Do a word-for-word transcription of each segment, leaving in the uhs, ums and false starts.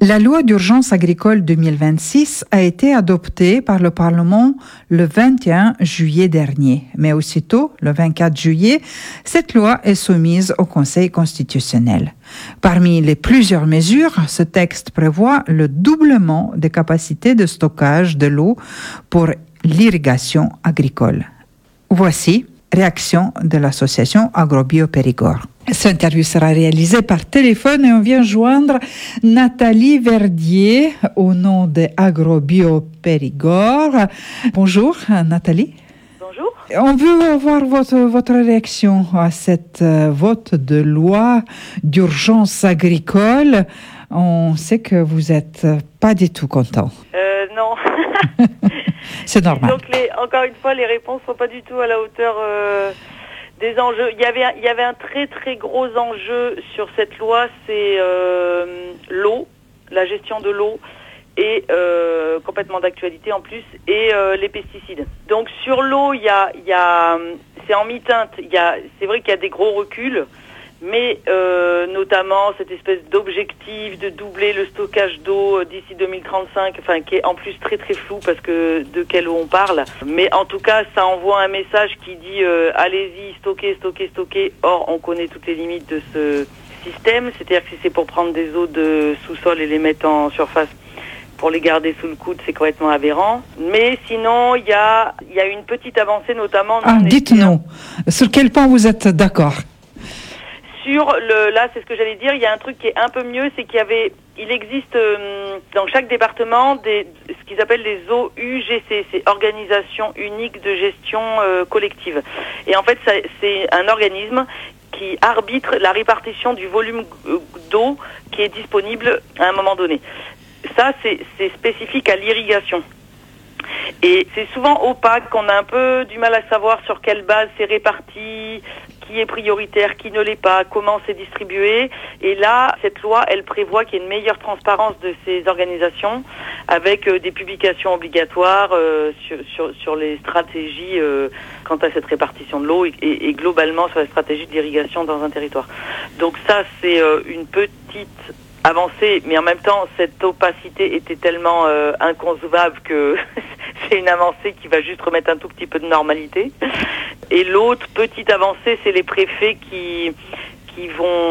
La loi d'urgence agricole deux mille vingt-six a été adoptée par le Parlement le vingt et un juillet dernier. Mais aussitôt, le vingt-quatre juillet, cette loi est soumise au Conseil constitutionnel. Parmi les plusieurs mesures, ce texte prévoit le doublement des capacités de stockage de l'eau pour l'irrigation agricole. Voici réaction de l'association Agrobio Périgord. Cette interview sera réalisée par téléphone et on vient joindre Nathalie Verdier au nom de Agrobio Périgord. Bonjour Nathalie. Bonjour. On veut avoir votre, votre réaction à cette euh, vote de loi d'urgence agricole. On sait que vous n'êtes pas du tout content. Euh, non. C'est normal. Donc, les, encore une fois, les réponses ne sont pas du tout à la hauteur euh, des enjeux. Il y avait, il y avait un très très gros enjeu sur cette loi, c'est euh, l'eau, la gestion de l'eau, et euh, complètement d'actualité en plus, et euh, les pesticides. Donc sur l'eau, il y a, il y a, c'est en mi-teinte. Il y a, c'est vrai qu'il y a des gros reculs. Mais euh, notamment cette espèce d'objectif de doubler le stockage d'eau d'ici deux mille trente-cinq, enfin qui est en plus très très flou parce que de quelle eau on parle. Mais en tout cas, ça envoie un message qui dit euh, allez-y, stockez, stockez, stockez. Or, on connaît toutes les limites de ce système. C'est-à-dire que si c'est pour prendre des eaux de sous-sol et les mettre en surface pour les garder sous le coude, c'est complètement aberrant. Mais sinon, il y a, y a une petite avancée, notamment... Ah, dites-nous, sur quel point vous êtes d'accord ? Sur le, là, c'est ce que j'allais dire, il y a un truc qui est un peu mieux, c'est qu'il y avait, il existe euh, dans chaque département des, ce qu'ils appellent les O U G C, c'est Organisation Unique de Gestion euh, Collective. Et en fait, ça, c'est un organisme qui arbitre la répartition du volume d'eau qui est disponible à un moment donné. Ça, c'est, c'est spécifique à l'irrigation. Et c'est souvent opaque, on a un peu du mal à savoir sur quelle base c'est réparti, qui est prioritaire, qui ne l'est pas, comment c'est distribué. Et là, cette loi, elle prévoit qu'il y ait une meilleure transparence de ces organisations avec euh, des publications obligatoires euh, sur, sur, sur les stratégies euh, quant à cette répartition de l'eau et, et, et globalement sur la stratégie d'irrigation dans un territoire. Donc ça, c'est euh, une petite avancée, mais en même temps, cette opacité était tellement euh, inconcevable que c'est une avancée qui va juste remettre un tout petit peu de normalité. Et l'autre petite avancée, c'est les préfets qui, qui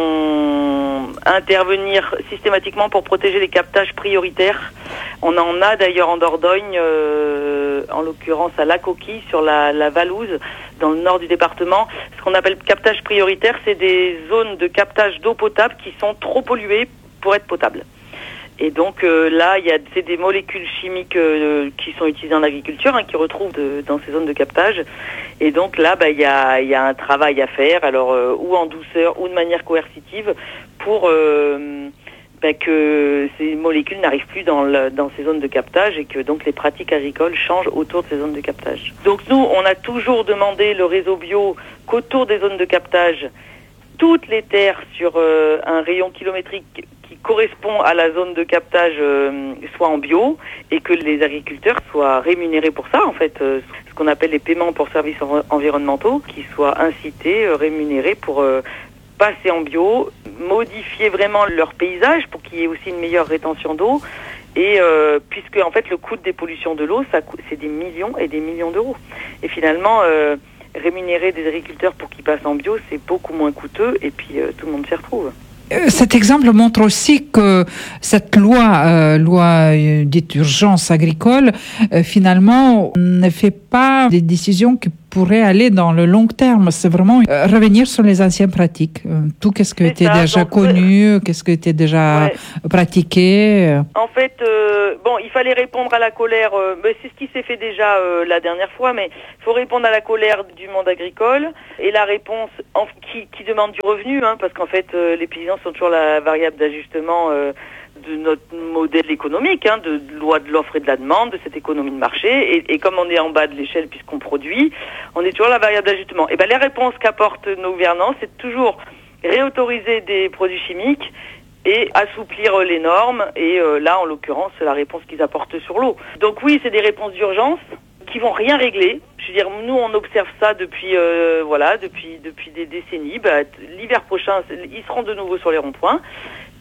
vont intervenir systématiquement pour protéger les captages prioritaires. On en a d'ailleurs en Dordogne, euh, en l'occurrence à La Coquille, sur la, la Valouse, dans le nord du département. Ce qu'on appelle captage prioritaire, c'est des zones de captage d'eau potable qui sont trop polluées pour être potables. Et donc euh, là, il y a c'est des molécules chimiques euh, qui sont utilisées en agriculture, hein, qui retrouvent de, dans ces zones de captage. Et donc là, bah, il y a, il y a un travail à faire, alors euh, ou en douceur ou de manière coercitive, pour euh, bah, que ces molécules n'arrivent plus dans, le, dans ces zones de captage et que donc les pratiques agricoles changent autour de ces zones de captage. Donc nous, on a toujours demandé le réseau bio qu'autour des zones de captage, toutes les terres sur euh, un rayon kilométrique qui correspond à la zone de captage euh, soient en bio et que les agriculteurs soient rémunérés pour ça, en fait, euh, ce qu'on appelle les paiements pour services en- environnementaux, qui soient incités, euh, rémunérés pour euh, passer en bio, modifier vraiment leur paysage pour qu'il y ait aussi une meilleure rétention d'eau. Et euh, puisque en fait le coût des pollutions de l'eau, ça coûte, c'est des millions et des millions d'euros. Et finalement, euh, rémunérer des agriculteurs pour qu'ils passent en bio, c'est beaucoup moins coûteux et puis euh, tout le monde s'y retrouve. Cet exemple montre aussi que cette loi, euh, loi euh, dite urgence agricole, euh, finalement, ne fait pas des décisions qui pourraient aller dans le long terme. C'est vraiment euh, revenir sur les anciennes pratiques. Euh, tout qu'est-ce qui était déjà donc, connu, qu'est-ce qui était déjà ouais. pratiqué. En fait, euh, bon, il fallait répondre à la colère. Euh, mais c'est ce qui s'est fait déjà euh, la dernière fois, mais il faut répondre à la colère du monde agricole et la réponse en, qui, qui demande du revenu, hein, parce qu'en fait, euh, les paysans sont toujours la variable d'ajustement euh, de notre modèle économique, hein, de, de loi de l'offre et de la demande, de cette économie de marché. Et, et comme on est en bas de l'échelle puisqu'on produit, on est toujours la variable d'ajustement. Et ben les réponses qu'apportent nos gouvernants, c'est toujours réautoriser des produits chimiques et assouplir les normes. Et euh, là, en l'occurrence, c'est la réponse qu'ils apportent sur l'eau. Donc oui, c'est des réponses d'urgence qui vont rien régler. Je veux dire, nous, on observe ça depuis, euh, voilà, depuis, depuis des décennies. Bah, l'hiver prochain, ils seront de nouveau sur les ronds-points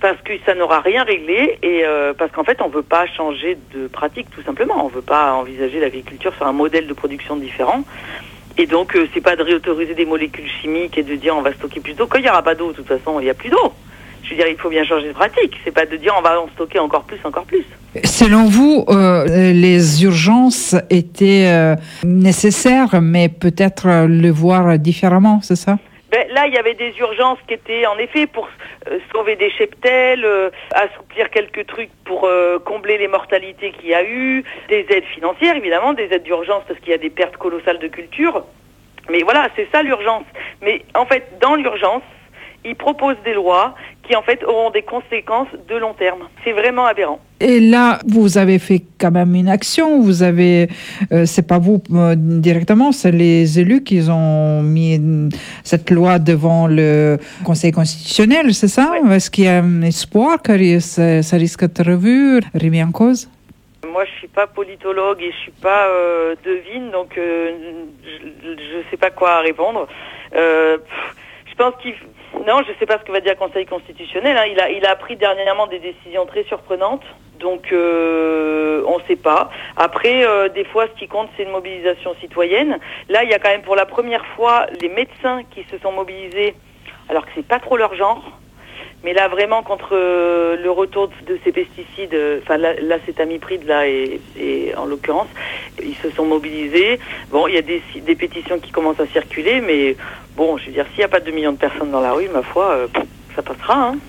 parce que ça n'aura rien réglé et euh, parce qu'en fait on veut pas changer de pratique tout simplement, on veut pas envisager l'agriculture sur un modèle de production différent. Et donc, euh, c'est pas de réautoriser des molécules chimiques et de dire on va stocker plus d'eau. Quand il n'y aura pas d'eau, de toute façon, il n'y a plus d'eau. Je veux dire, il faut bien changer de pratique. C'est pas de dire on va en stocker encore plus, encore plus. Selon vous, euh, les urgences étaient euh, nécessaires, mais peut-être le voir différemment, c'est ça? Ben, là, il y avait des urgences qui étaient en effet pour euh, sauver des cheptels, euh, assouplir quelques trucs pour euh, combler les mortalités qu'il y a eu, des aides financières évidemment, des aides d'urgence parce qu'il y a des pertes colossales de culture. Mais voilà, c'est ça l'urgence. Mais en fait, dans l'urgence, ils proposent des lois qui en fait auront des conséquences de long terme. C'est vraiment aberrant. Et là, vous avez fait quand même une action. Vous avez, euh, c'est pas vous euh, directement, c'est les élus qui ont mis cette loi devant le Conseil constitutionnel, c'est ça? Ouais. Est-ce qu'il y a un espoir que ça, ça risque d'être revu, remis en cause? Moi, je suis pas politologue et je suis pas euh, devine, donc euh, je, je sais pas quoi répondre. Euh, je pense qu'il Non, je ne sais pas ce que va dire le Conseil constitutionnel. Hein. Il a, il a pris dernièrement des décisions très surprenantes, donc euh, on ne sait pas. Après, euh, des fois, ce qui compte, c'est une mobilisation citoyenne. Là, il y a quand même pour la première fois les médecins qui se sont mobilisés, alors que c'est pas trop leur genre. Mais là, vraiment, contre euh, le retour de ces pesticides, enfin, euh, l'acétamipride, là, et, et en l'occurrence, ils se sont mobilisés. Bon, il y a des, des pétitions qui commencent à circuler, mais bon, je veux dire, s'il n'y a pas deux millions de personnes dans la rue, ma foi, euh, ça passera, hein.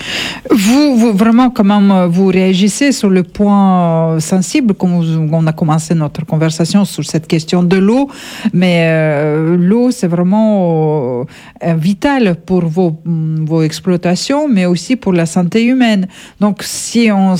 Vous, vous, vraiment, comment vous réagissez sur le point sensible, comme on a commencé notre conversation sur cette question de l'eau, mais euh, l'eau, c'est vraiment euh, vital pour vos, vos exploitations, mais aussi pour la santé humaine. Donc, si on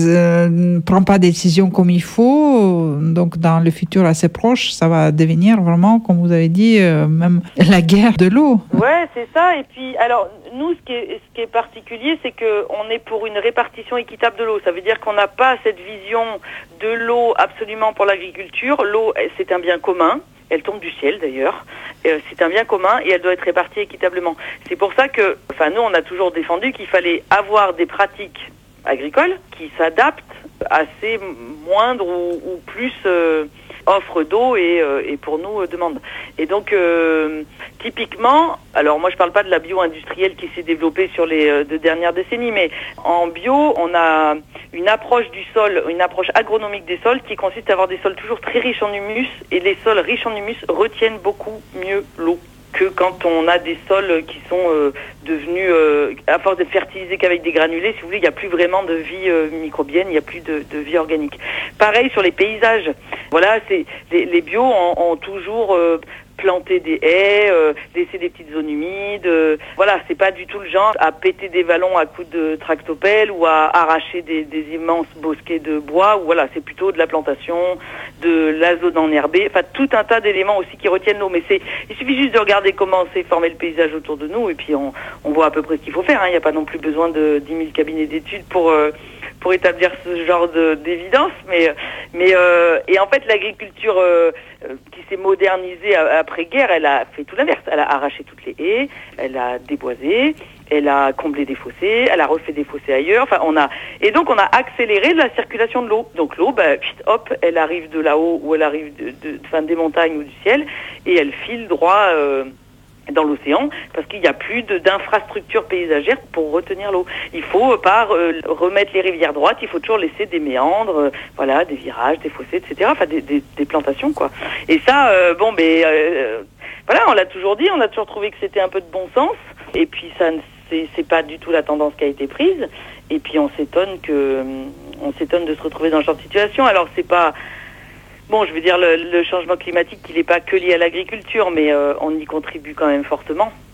ne euh, prend pas de décision comme il faut, donc dans le futur assez proche, ça va devenir vraiment, comme vous avez dit, euh, même la guerre de l'eau. Ouais, c'est ça. Et puis, alors, nous, ce qui est, ce qui est particulier, c'est qu'on est pour une répartition équitable de l'eau. Ça veut dire qu'on n'a pas cette vision de l'eau absolument pour l'agriculture. L'eau, c'est un bien commun. Elle tombe du ciel, d'ailleurs. Euh, c'est un bien commun et elle doit être répartie équitablement. C'est pour ça que, enfin, nous, on a toujours défendu qu'il fallait avoir des pratiques agricoles qui s'adaptent à ces moindres ou, ou plus euh, offres d'eau et, euh, et pour nous, euh, demande. Et donc, euh, typiquement, alors moi je parle pas de la bio-industrielle qui s'est développée sur les euh, deux dernières décennies, mais en bio, on a une approche du sol, une approche agronomique des sols qui consiste à avoir des sols toujours très riches en humus, et les sols riches en humus retiennent beaucoup mieux l'eau que quand on a des sols qui sont euh, devenus, euh, à force d'être fertilisés qu'avec des granulés, si vous voulez, il n'y a plus vraiment de vie euh, microbienne, il n'y a plus de, de vie organique. Pareil sur les paysages. Voilà, c'est les, les bios ont, ont toujours euh, planté des haies, euh, laissé des petites zones humides. Euh, voilà, c'est pas du tout le genre à péter des vallons à coups de tractopelle ou à arracher des, des immenses bosquets de bois. Ou voilà, c'est plutôt de la plantation, de la zone enherbée, enfin tout un tas d'éléments aussi qui retiennent l'eau. Mais c'est, il suffit juste de regarder comment s'est formé le paysage autour de nous et puis on, on voit à peu près ce qu'il faut faire. Hein. Il n'y a pas non plus besoin de dix mille cabinets d'études pour euh, pour établir ce genre de, d'évidence. Mais mais euh, et en fait l'agriculture euh, qui s'est modernisée après-guerre, elle a fait tout l'inverse. Elle a arraché toutes les haies, elle a déboisé, elle a comblé des fossés, elle a refait des fossés ailleurs. Enfin, on a et donc on a accéléré la circulation de l'eau. Donc l'eau, bah, hop, elle arrive de là-haut ou elle arrive de, de, enfin, des montagnes ou du ciel et elle file droit euh, dans l'océan parce qu'il n'y a plus de, d'infrastructures paysagères pour retenir l'eau. Il faut pas euh, remettre les rivières droites, il faut toujours laisser des méandres, euh, voilà, des virages, des fossés, et cetera. Enfin, des, des, des plantations, quoi. Et ça, euh, bon, mais euh, voilà, on l'a toujours dit, on a toujours trouvé que c'était un peu de bon sens. Et puis ça, c'est, c'est pas du tout la tendance qui a été prise. Et puis on s'étonne que, on s'étonne de se retrouver dans ce genre de situation. Alors c'est pas Bon, je veux dire, le, le changement climatique, il n'est pas que lié à l'agriculture, mais euh, on y contribue quand même fortement.